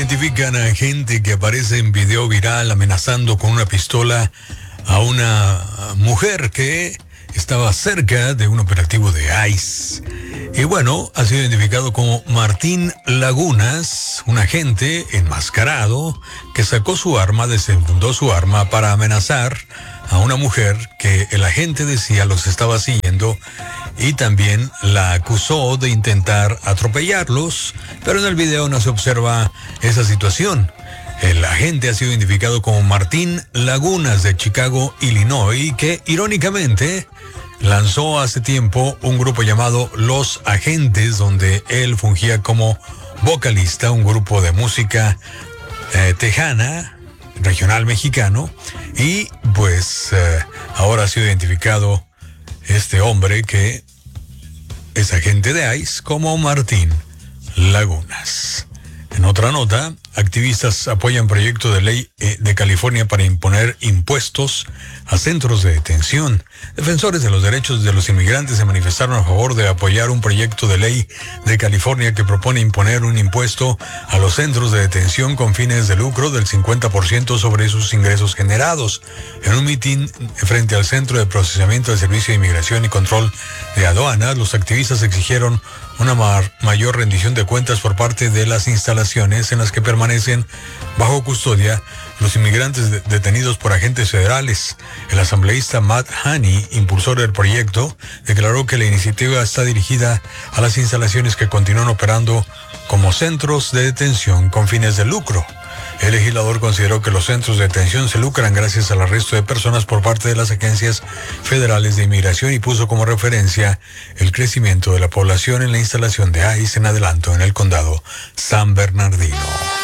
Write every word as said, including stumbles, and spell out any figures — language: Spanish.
Identifican a gente que aparece en video viral amenazando con una pistola a una mujer que estaba cerca de un operativo de ICE. Y bueno, ha sido identificado como Martín Lagunas, un agente enmascarado que sacó su arma, desenfundó su arma para amenazar a una mujer que el agente decía los estaba siguiendo y también la acusó de intentar atropellarlos, pero en el video no se observa esa situación. El agente ha sido identificado como Martín Lagunas de Chicago, Illinois, que irónicamente lanzó hace tiempo un grupo llamado Los Agentes, donde él fungía como vocalista, un grupo de música eh, tejana, regional mexicano, y pues eh, ahora ha sido identificado este hombre que es agente de ICE como Martín Lagunas. En otra nota, activistas apoyan proyecto de ley de California para imponer impuestos a centros de detención. Defensores de los derechos de los inmigrantes se manifestaron a favor de apoyar un proyecto de ley de California que propone imponer un impuesto a los centros de detención con fines de lucro del cincuenta por ciento sobre sus ingresos generados. En un mitin frente al Centro de Procesamiento del Servicio de Inmigración y Control de Aduanas, los activistas exigieron una mar- mayor rendición de cuentas por parte de las instalaciones en las que permanecen bajo custodia los inmigrantes de- detenidos por agentes federales. El asambleísta Matt Haney, impulsor del proyecto, declaró que la iniciativa está dirigida a las instalaciones que continúan operando como centros de detención con fines de lucro. El legislador consideró que los centros de detención se lucran gracias al arresto de personas por parte de las agencias federales de inmigración y puso como referencia el crecimiento de la población en la instalación de ICE en adelanto en el condado San Bernardino.